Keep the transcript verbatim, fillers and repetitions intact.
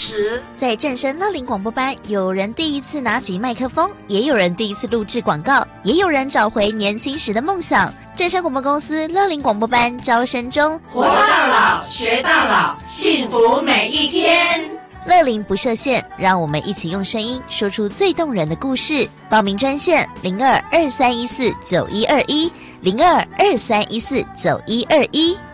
时， 在正声乐龄广播班，有人第一次拿起麦克风，也有人第一次录制广告，也有人找回年轻时的梦想。正声广播公司乐龄广播班招生中， 活到老，学到老，幸福每一天。 乐龄不设限，让我们一起用声音说出最动人的故事。报名专线零二二三一四九一二一零二二三一四九一二一。